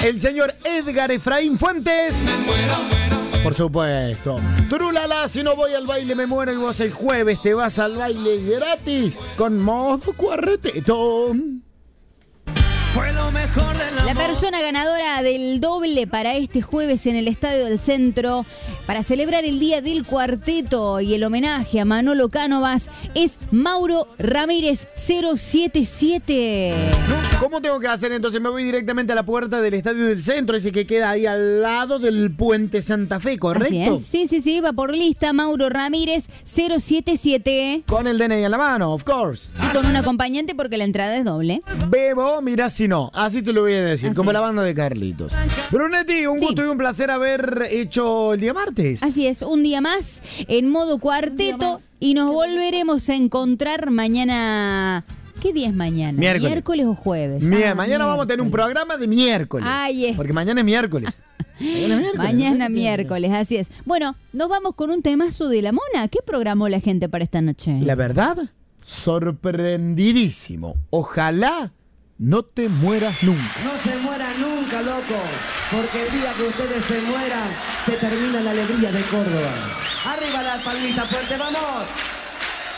el señor Edgar Efraín Fuentes. Por supuesto. Trulala, si no voy al baile me muero, y vos el jueves te vas al baile gratis con modo cuarteto. Fue lo mejor del amor. La persona ganadora del doble para este jueves en el Estadio del Centro para celebrar el Día del Cuarteto y el homenaje a Manolo Cánovas es Mauro Ramírez 077. ¿Cómo tengo que hacer entonces? Me voy directamente a la puerta del Estadio del Centro, ese que queda ahí al lado del Puente Santa Fe, ¿correcto? Así es. Sí, va por lista Mauro Ramírez 077. Con el DNI en la mano, of course. Y con un acompañante porque la entrada es doble. Bebo, mirá si no. Así te lo voy a decir, Así como es. la banda de Carlitos. Brunetti, un gusto y un placer haber hecho el día martes. Así es, un día más en modo cuarteto y nos volveremos a encontrar mañana. ¿Qué día es mañana? ¿Miércoles o jueves? Mañana vamos a tener un programa de miércoles. Ahí es. Porque mañana es miércoles. Mañana miércoles, así es. Bueno, nos vamos con un temazo de La Mona. ¿Qué programó la gente para esta noche? La verdad, sorprendidísimo. Ojalá no te mueras nunca. No se muera nunca, loco, porque el día que ustedes se mueran, se termina la alegría de Córdoba. Arriba la palmita fuerte, vamos.